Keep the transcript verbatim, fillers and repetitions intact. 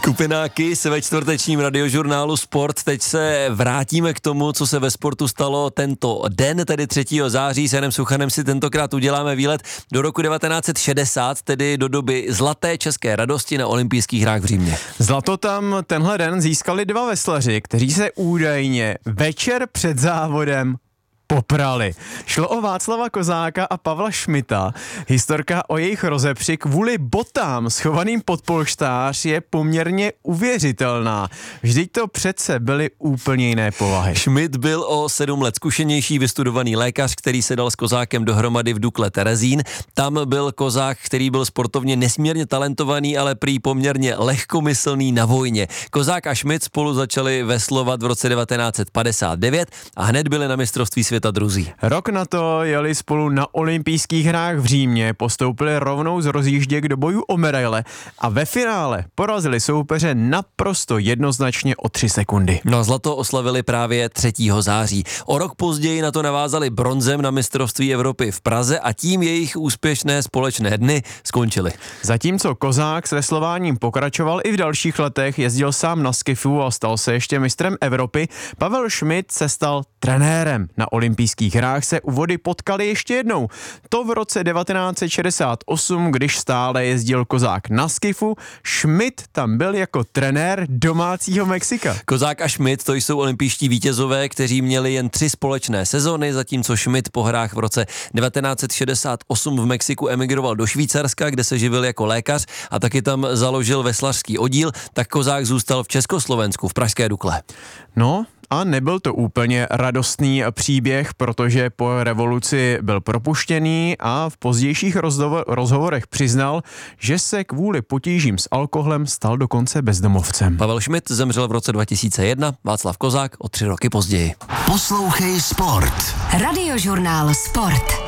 Skupina Kiss ve čtvrtečním radiožurnálu Sport. Teď se vrátíme k tomu, co se ve sportu stalo tento den, tedy třetího září. S Janem Suchanem si tentokrát uděláme výlet do roku devatenáct set šedesát, tedy do doby zlaté české radosti na olympijských hrách v Římě. Zlato tam tenhle den získali dva veslaři, kteří se údajně večer před závodem poprali. Šlo o Václava Kozáka a Pavla Šmita. Historka o jejich rozepři kvůli botám schovaným pod polštář je poměrně uvěřitelná. Vždyť to přece byly úplně jiné povahy. Šmit byl o sedm let zkušenější vystudovaný lékař, který se dal s Kozákem dohromady v Dukle Terezín. Tam byl Kozák, který byl sportovně nesmírně talentovaný, ale prý poměrně lehkomyslný na vojně. Kozák a Šmit spolu začali veslovat v roce devatenáct set padesát devět a hned byli na mistrovství světa druzí. Rok na to jeli spolu na olympijských hrách v Římě, postoupili rovnou z rozjížděk do bojů o medaile a ve finále porazili soupeře naprosto jednoznačně o tři sekundy. No, zlato oslavili právě třetího září. O rok později na to navázali bronzem na mistrovství Evropy v Praze a tím jejich úspěšné společné dny skončily. Zatímco Kozák s veslováním pokračoval i v dalších letech, jezdil sám na skifu a stal se ještě mistrem Evropy, Pavel Šmit se stal trenérem. Na olympijských hrách se u vody potkali ještě jednou. To v roce devatenáct set šedesát osm, když stále jezdil Kozák na skifu, Šmit tam byl jako trenér domácího Mexika. Kozák a Šmit, to jsou olympijští vítězové, kteří měli jen tři společné sezony, zatímco Šmit po hrách v roce devatenáct set šedesát osm v Mexiku emigroval do Švýcarska, kde se živil jako lékař a taky tam založil veslařský oddíl, tak Kozák zůstal v Československu, v pražské Dukle. No, a nebyl to úplně radostný příběh, protože po revoluci byl propuštěný a v pozdějších rozhovo- rozhovorech přiznal, že se kvůli potížím s alkoholem stal dokonce bezdomovcem. Pavel Šmit zemřel v roce dva tisíce jedna, Václav Kozák o tři roky později. Poslouchej Sport. Radiožurnál Sport.